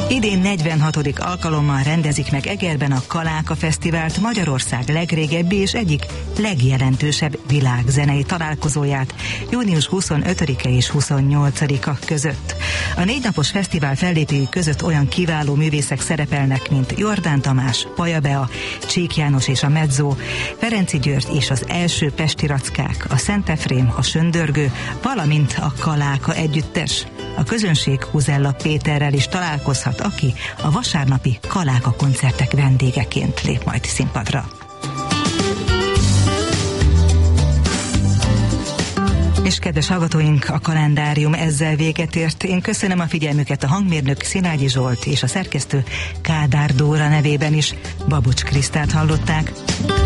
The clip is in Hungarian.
Idén 46. alkalommal rendezik meg Egerben a Kaláka Fesztivált, Magyarország legrégebbi és egyik legjelentősebb világzenei találkozóját június 25-e és 28-a között. A 4 napos fesztivál fellépői között olyan kiváló művészek szerepelnek, mint Jordán Tamás, Paja Bea, Csík János és a Medzó, Ferenczy György és az első pesti rackák, a Szent Efrém, a Söndörgő, valamint a Kaláka együttes. A közönség Huzella Péterrel is találkozhat, aki a vasárnapi Kaláka koncertek vendégeként lép majd színpadra. És kedves hallgatóink, a kalendárium ezzel véget ért. Én köszönöm a figyelmüket, a hangmérnök Szilágyi Zsolt és a szerkesztő Kádár Dóra nevében is. Babucs Krisztát hallották.